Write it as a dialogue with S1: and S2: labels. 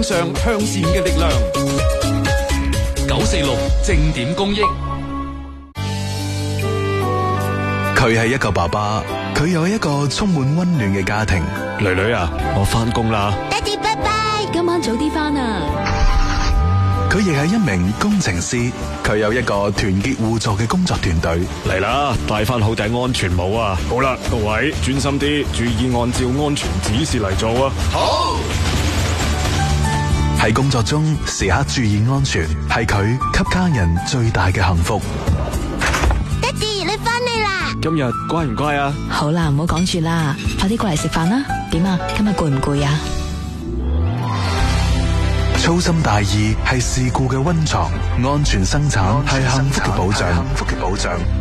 S1: 上向善嘅力量。946正點公益。
S2: 佢係一個爸爸，佢有一個充滿溫暖嘅家庭。
S3: 女女啊，我返工啦。
S4: 爹哋拜拜，今晚早啲返啊。
S2: 佢亦係一名工程師，佢有一個團結互助嘅工作團隊。
S3: 嚟啦，戴翻好頂安全帽啊！好啦，各位專心啲，注意按照安全指示嚟做啊！
S1: 好。
S2: 喺工作中時刻注意安全，係佢給家人最大嘅幸福。
S4: 爹哋，你返嚟啦！
S3: 今日乖唔乖啊？
S4: 好啦，唔好講住啦，快啲過嚟食飯啦。點啊？今日攰唔攰啊？
S2: 粗心大意係事故嘅溫床，安全生產係幸福嘅保障。